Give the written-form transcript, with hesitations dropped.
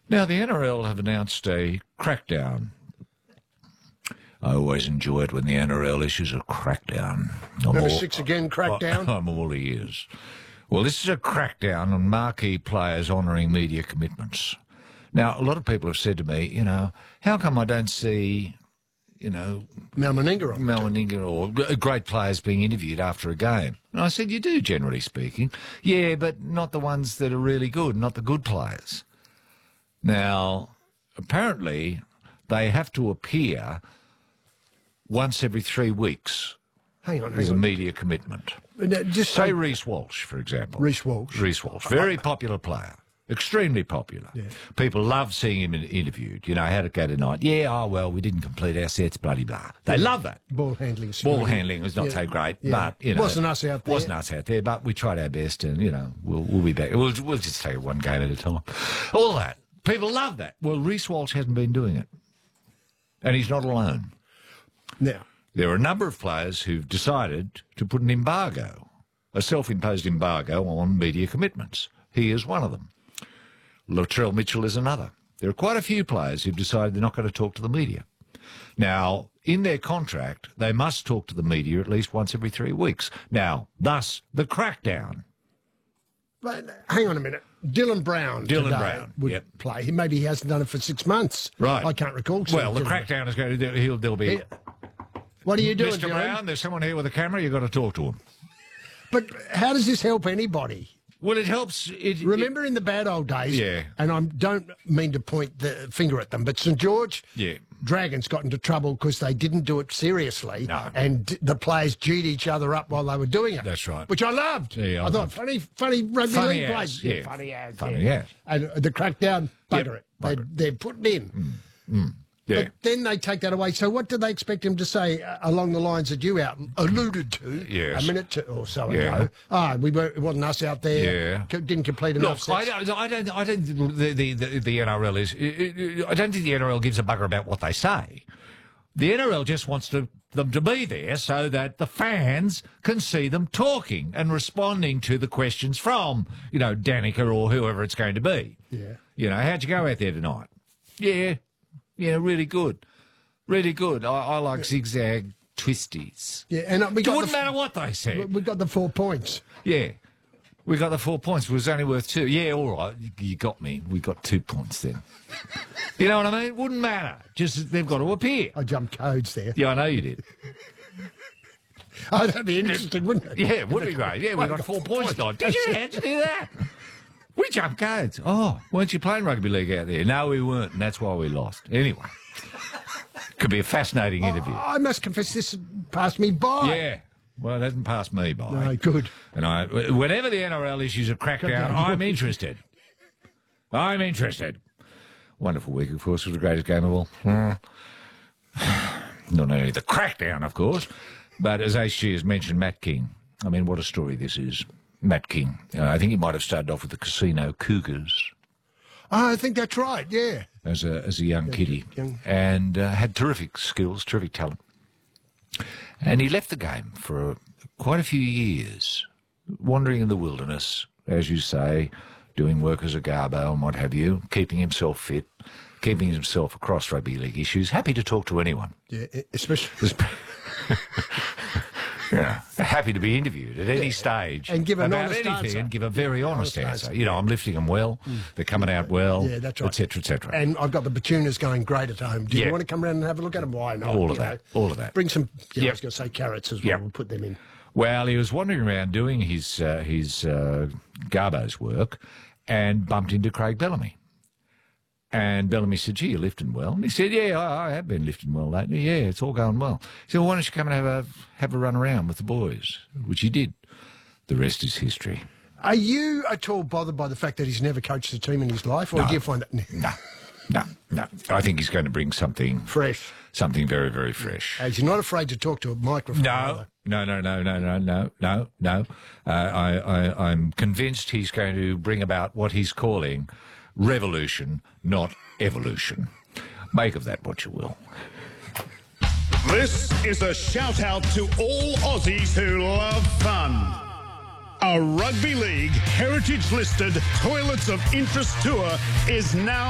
Now, the NRL have announced a crackdown. I always enjoy it when the NRL issues a crackdown. Number 6 again, crackdown? I'm all ears. Well, this is a crackdown on marquee players honouring media commitments. Now, a lot of people have said to me, how come I don't see, Mal Meninga or great players being interviewed after a game? And I said, you do, generally speaking. Yeah, but not the ones that are really good, not the good players. Now, apparently, they have to appear once every 3 weeks. Hang on. As a media commitment. Just say Reece Walsh, for example. Reece Walsh. Very popular player. Extremely popular. Yeah. People love seeing him interviewed. How'd it go tonight? Yeah, we didn't complete our sets, bloody blah. They love that. Ball handling was not so great, but, Wasn't us out there. But we tried our best and, we'll be back. We'll just take it one game at a time. All that. People love that. Well, Reece Walsh hasn't been doing it. And he's not alone. Now, there are a number of players who've decided to put an embargo, a self-imposed embargo on media commitments. He is one of them. Latrell Mitchell is another. There are quite a few players who've decided they're not going to talk to the media. Now, in their contract, they must talk to the media at least once every 3 weeks. Now, thus, the crackdown. But hang on a minute. Dylan Brown would play. Maybe he hasn't done it for 6 months. Right. I can't recall. Well, the crackdown is going to... There'll be... What are you doing, Mr. Brown? There's someone here with a camera. You've got to talk to him. But how does this help anybody? Well, it helps... Remember in the bad old days, and I don't mean to point the finger at them, but St George Dragons got into trouble because they didn't do it seriously, and the players G'd each other up while they were doing it. That's right. Which I loved. Yeah, I thought, funny rugby league plays. Yeah. Funny as. Yeah. And the crackdown, bugger it. They're putting in. Yeah. But then they take that away. So what do they expect him to say along the lines that you alluded to a minute or so ago? It wasn't us out there. Didn't complete enough sets. I don't think the NRL is... I don't think the NRL gives a bugger about what they say. The NRL just wants them to be there so that the fans can see them talking and responding to the questions from, Danica or whoever it's going to be. Yeah. How'd you go out there tonight? Yeah, really good. Really good. I like zigzag twisties. Yeah, and it wouldn't matter what they said. We got the 4 points. Yeah. We got the 4 points. It was only worth 2. Yeah, all right. You got me. We got 2 points then. You know what I mean? It wouldn't matter. Just they've got to appear. I jumped codes there. Yeah, I know you did. Oh, that'd be interesting, wouldn't it? Yeah, it would be great. Yeah, we got 4 points tonight. Did you have to do that? We jumped codes. Oh, weren't you playing rugby league out there? No, we weren't, and that's why we lost. Anyway, could be a fascinating interview. I must confess, this passed me by. Yeah, well, it hasn't passed me by. No, good. And whenever the NRL issues a crackdown, I'm interested. I'm interested. Wonderful week, of course. It was the greatest game of all. Not only the crackdown, of course, but as HG has mentioned, Matt King. I mean, what a story this is. Matt King. I think he might have started off with the Casino Cougars. I think that's right, yeah. As a young kiddie. And had terrific skills, terrific talent. And he left the game for quite a few years, wandering in the wilderness, as you say, doing work as a garbo and what have you, keeping himself fit, keeping himself across rugby league issues, happy to talk to anyone. Yeah, especially... Yeah, happy to be interviewed at any stage and give an about honest anything answer. And give a very honest answer. I'm lifting them well, they're coming out well, that's right. etc., etc. And I've got the Batunas going great at home. Do you want to come around and have a look at them? Why not? All of that. Bring some, I was going to say carrots as well. We'll put them in. Well, he was wandering around doing his Garbo's work and bumped into Craig Bellamy. And Bellamy said, gee, you're lifting well. And he said, yeah, I have been lifting well lately. Yeah, it's all going well. He said, well, why don't you come and have a run around with the boys? Which he did. The rest is history. Are you at all bothered by the fact that he's never coached a team in his life? Or do you find that... No. I think he's going to bring something... fresh. Something very, very fresh. He's not afraid to talk to a microphone. No. I'm convinced he's going to bring about what he's calling revolution, not evolution. Make of that what you will. This is a shout-out to all Aussies who love fun. A Rugby League heritage-listed Toilets of Interest tour is now